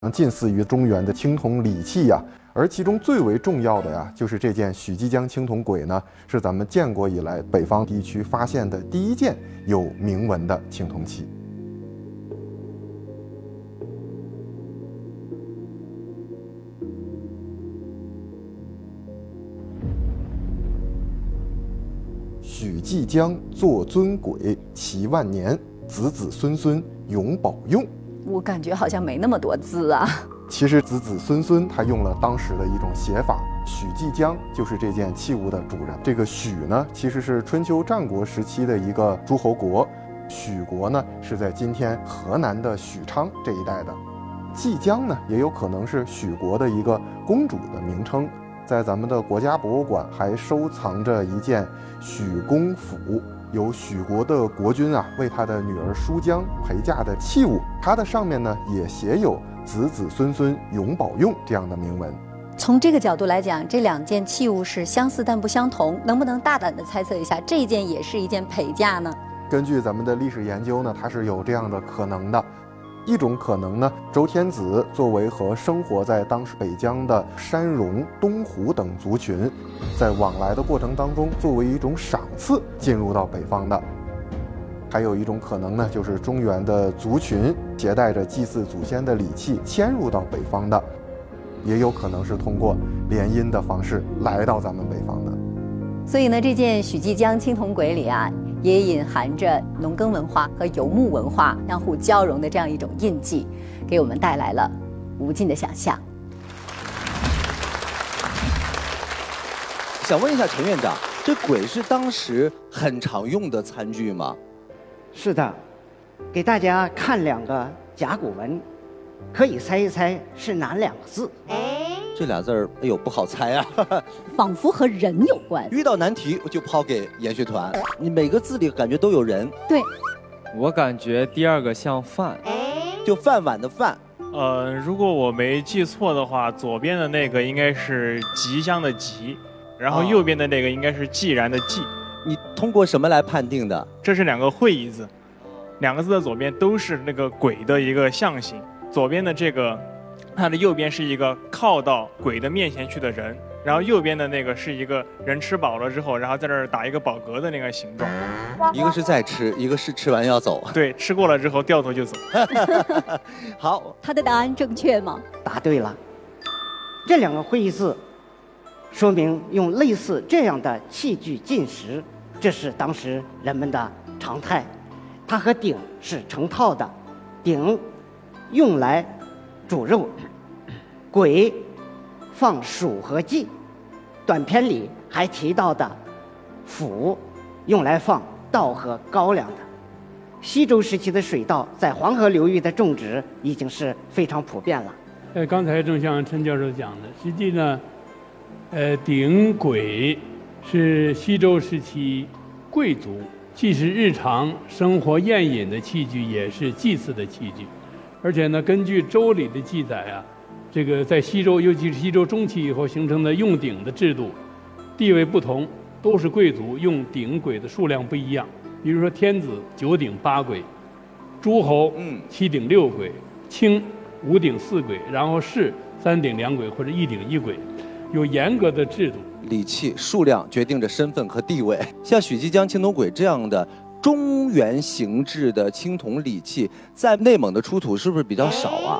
近似于中原的青铜礼器呀。而其中最为重要的呀，就是这件许继江青铜簋呢，是咱们建国以来北方地区发现的第一件有铭文的青铜器。许继江坐尊簋，祈万年，子子孙孙永保用。 我感觉好像没那么多字啊。 其实子子孙孙他用了当时的一种写法，许继江就是这件器物的主人。这个许呢，其实是春秋战国时期的一个诸侯国，许国呢是在今天河南的许昌这一带的。继江呢，也有可能是许国的一个公主的名称。在咱们的国家博物馆还收藏着一件许公府，由许国的国君为他的女儿舒江陪嫁的器物，它的上面呢也写有子子孙孙永保用这样的铭文。 从这个角度来讲，这两件器物是相似但不相同，能不能大胆的猜测一下，这一件也是一件陪嫁呢？ 根据咱们的历史研究呢，它是有这样的可能的。一种可能呢，周天子作为和生活在当时北疆的山戎、东胡等族群，在往来的过程当中，作为一种赏赐进入到北方的。还有一种可能呢，就是中原的族群携带着祭祀祖先的礼器迁入到北方的，也有可能是通过联姻的方式来到咱们北方的。 所以呢，这件许继江青铜簋里也隐含着农耕文化和游牧文化相互交融的这样一种印记，给我们带来了无尽的想象。 想问一下陈院长，这簋是当时很常用的餐具吗？ 是的，给大家看两个甲骨文，可以猜一猜是哪两个字？ 这俩字儿，哎呦，不好猜啊， 仿佛和人有关。 遇到难题我就抛给研学团，你每个字里感觉都有人。 对， 我感觉第二个像饭， 就饭碗的饭。 如果我没记错的话，左边的那个应该是吉祥的吉，然后右边的那个应该是既然的既。 你通过什么来判定的？ 这是两个会意字，两个字的左边都是那个簋的一个象形，左边的这个它的右边是一个靠到簋的面前去的人，然后右边的那个是一个人吃饱了之后，然后在这儿打一个饱嗝的那个形状。 一个是在吃，一个是吃完要走。 对，吃过了之后掉头就走。 好， 他的答案正确吗？ 答对了。这两个会意字说明用类似这样的器具进食，这是当时人们的常态。它和鼎是成套的，鼎用来煮肉，簋放黍和稷。短篇里还提到的釜用来放稻和高粱的。西周时期的水稻在黄河流域的种植已经是非常普遍了。 刚才正像陈教授讲的，实际呢，鼎簋是西周时期贵族既是日常生活宴饮的器具，也是祭祀的器具。而且呢，根据《周礼》的记载这个在西周，尤其是西周中期以后形成的用鼎的制度，地位不同，都是贵族，用鼎簋的数量不一样。比如说天子9鼎8簋，诸侯7鼎6簋，卿5鼎4簋，然后士3鼎2簋或者1鼎1簋，有严格的制度。 礼器数量决定着身份和地位。像许继江青铜簋这样的中原形制的青铜礼器，在内蒙的出土是不是比较少啊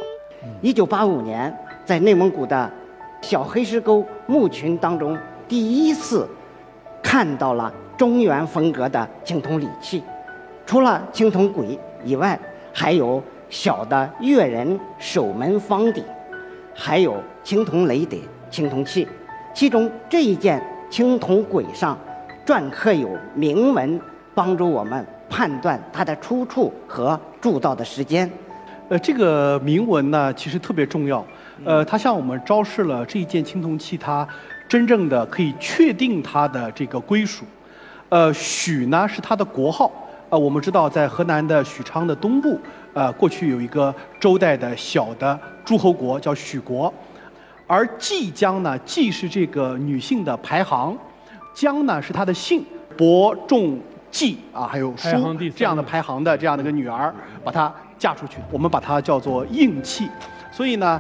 ？1985年，在内蒙古的小黑石沟墓群当中，第一次看到了中原风格的青铜礼器。除了青铜簋以外，还有小的越人守门方鼎，还有青铜雷鼎、青铜器。其中这一件青铜簋上篆刻有铭文，帮助我们判断它的出处和铸造的时间。 这个铭文呢，其实特别重要。它向我们昭示了这一件青铜器，它真正的可以确定它的这个归属。许呢是它的国号。我们知道在河南的许昌的东部，过去有一个周代的小的诸侯国叫许国。而继江呢，继是这个女性的排行，江呢是她的姓，伯仲季还有叔这样的排行的这样的一个女儿，把她嫁出去，我们把它叫做应契。 所以呢，